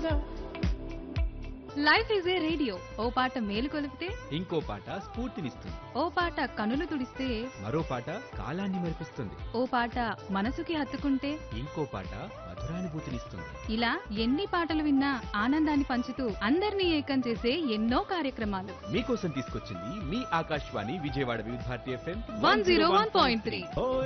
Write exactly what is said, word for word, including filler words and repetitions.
తోడుగా. Life is a radio, ఓ పాట మేలు కొలిపితే ఇంకో పాట స్ఫూర్తినిస్తుంది. ఓ పాట కనులు తుడిస్తే మరో పాట కాలాన్ని మరిపిస్తుంది. ఓ పాట మనసుకి హత్తుకుంటే ఇంకో పాట మధురానుభూతినిస్తుంది. ఇలా ఎన్ని పాటలు విన్నా ఆనందాన్ని పంచుతూ అందరినీ ఏకం చేసే ఎన్నో కార్యక్రమాలు మీకోసం తీసుకొచ్చింది మీ ఆకాశవాణి విజయవాడ వివిధ Bharati FM one zero one point three.